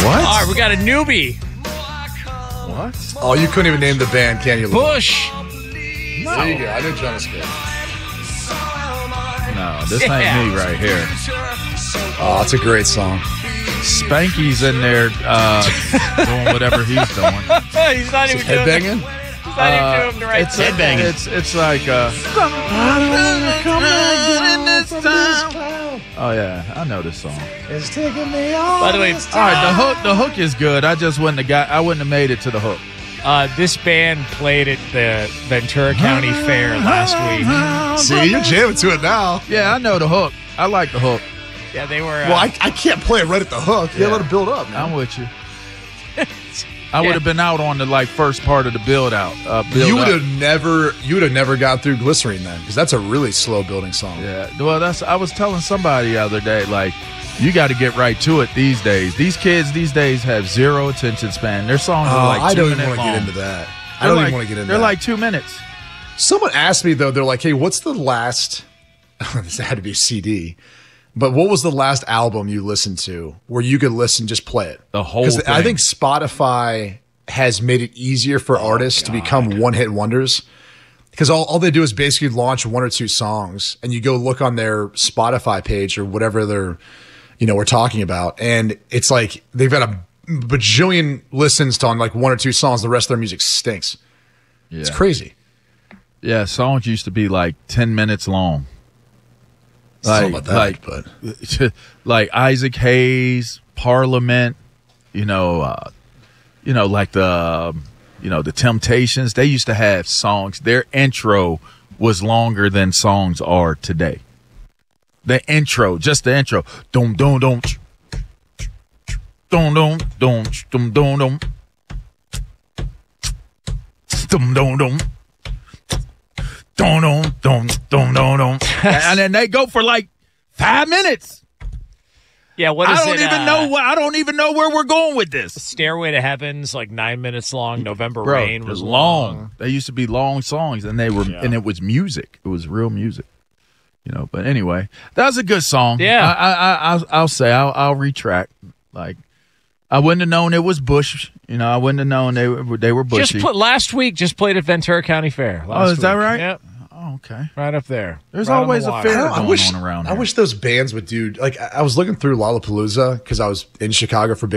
What? All right, we got a newbie. What? Oh, you couldn't even name the band, can you? Bush. No. There you go. I knew Jonas Smith. No, this ain't me right here. Oh, it's a great song. Spanky's in there doing whatever he's doing. He's not even doing Headbanging? He's not even doing the right thing. It's like oh yeah, I know this song. It's taking me on. By the way, All right, the hook is good. I just wouldn't have made it to the hook. this band played at the Ventura County Fair last week. See, you're jamming to it now. Yeah, I know the hook. I like the hook. Yeah, they were. Well, I can't play it right at the hook. You gotta let it build up, man. I'm with you. I would have been out on the first part of the build out. You would have never got through Glycerine then, because that's a really slow building song. Yeah. Well, I was telling somebody the other day, you got to get right to it these days. These kids these days have zero attention span. Their songs are I 2 don't even minutes want to long. get into that. I don't even want to get into that. They're like 2 minutes. Someone asked me though. They're like, "Hey, what's the last?" This had to be a CD. But what was the last album you listened to where you could just play it? The whole Because I thing. think Spotify has made it easier for artists to become one-hit wonders. Because all they do is basically launch one or two songs, and you go look on their Spotify page or whatever we're talking about, and it's like they've got a bajillion listens to on one or two songs. The rest of their music stinks. Yeah. It's crazy. Yeah, songs used to be 10 minutes long. Something about that, but like Isaac Hayes, Parliament, the Temptations. They used to have songs. Their intro was longer than songs are today. The intro, just the intro. Dum dum dum. Dum dum dum dum dum dum. Dum dum dum. Dum dum dum dum dum dum. And then they go for 5 minutes. Yeah, what is it? I don't even know where we're going with this. Stairway to Heaven's 9 minutes long. November Bro, Rain was long. They used to be long songs, and and it was music. It was real music. But anyway, that was a good song. Yeah. I'll say I'll retract. I wouldn't have known it was Bush. I wouldn't have known they were Bushy. Last week, just played at Ventura County Fair. Is that right? Yep. Oh, okay. Right up there. There's right always a fair I going on around I here. wish those bands would do I was looking through Lollapalooza because I was in Chicago for